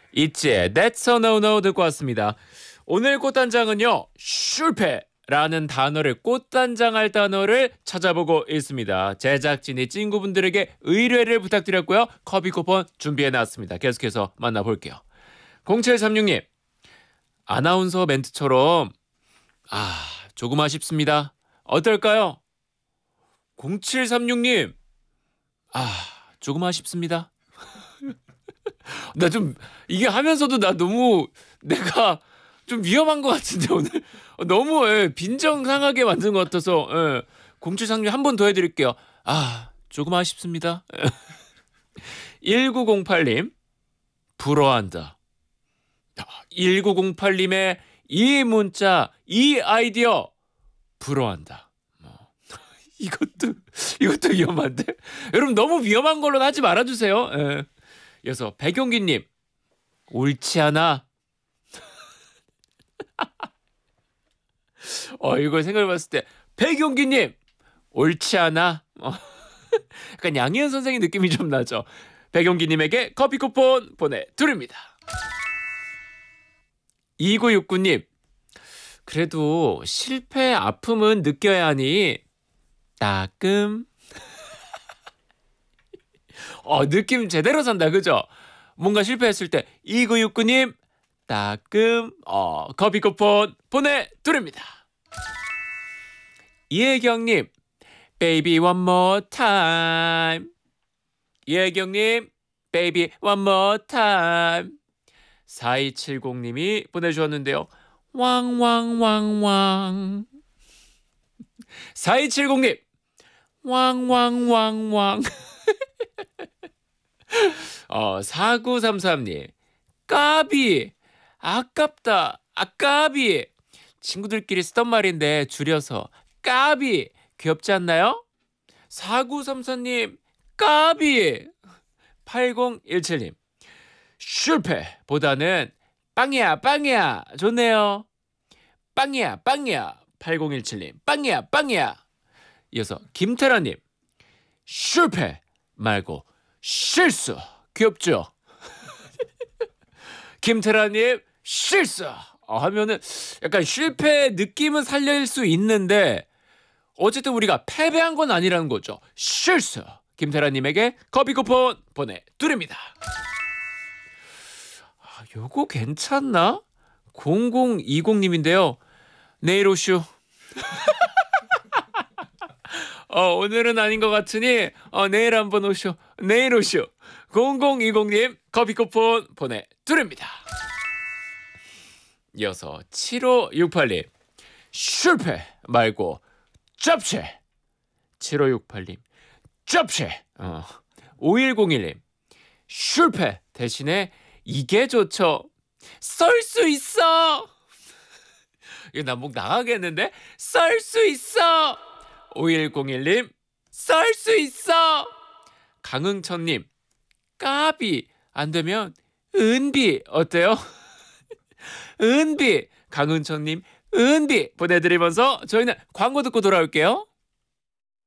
있지. That's a no-no 듣고 왔습니다. 오늘 꽃단장은요. 실패라는 단어를 꽃단장할 단어를 찾아보고 있습니다. 제작진이 친구분들에게 의뢰를 부탁드렸고요. 커피 쿠폰 준비해놨습니다. 계속해서 만나볼게요. 0736님. 아나운서 멘트처럼 조금 아쉽습니다. 어떨까요? 0736님. 조금 아쉽습니다. 나 좀 이게 하면서도 나 너무 내가 좀 위험한 것 같은데 오늘 너무 빈정상하게 만든 것 같아서 0736 한 번 더 해드릴게요. 조금 아쉽습니다. 1908님 부러워한다. 1908님의 이 문자 이 아이디어 부러워한다. 이것도 위험한데 여러분 너무 위험한 걸로 하지 말아주세요. 이어서 백용기님 옳지 않아. 이걸 생각해봤을 때 백용기님 옳지 않아. 약간 양희은 선생님 느낌이 좀 나죠. 백용기님에게 커피 쿠폰 보내드립니다. 2969님 그래도 실패의 아픔은 느껴야 하니 따끔. 느낌 제대로 산다 그죠? 뭔가 실패했을 때 2969님 따끔 커피 쿠폰 보내드립니다. 이혜경님 baby one more time. 이혜경님 baby one more time. 4270님이 보내주셨는데요. 왕왕왕왕. 4270님 왕왕왕왕. 4933님 까비 아깝다 까비. 친구들끼리 쓰던 말인데 줄여서 까비 귀엽지 않나요? 4934님 까비. 8017님 실패보다는 빵이야 좋네요. 빵이야 8017님 빵이야. 이어서 김태라님 실패 말고 실수 귀엽죠? 김태라님 실수 하면은 약간 실패 느낌은 살릴 수 있는데 어쨌든 우리가 패배한 건 아니라는 거죠. 실수. 김태라님에게 커피 쿠폰 보내드립니다. 요거 괜찮나? 0020님인데요. 내일 오슈. 오늘은 아닌 것 같으니 내일 한번 오쇼. 내일 오쇼. 0020님 커피 쿠폰 보내드립니다. 이어서 7568님 실패 말고 잡채. 7568님 잡채. 5101님 실패 대신에 이게 좋죠. 썰 수 있어. 이거 남북 나가겠는데? 썰 수 있어. 5101님 썰 수 있어. 강흥천님 까비 안되면 은비 어때요? 은비. 강흥천님 은비 보내드리면서 저희는 광고 듣고 돌아올게요.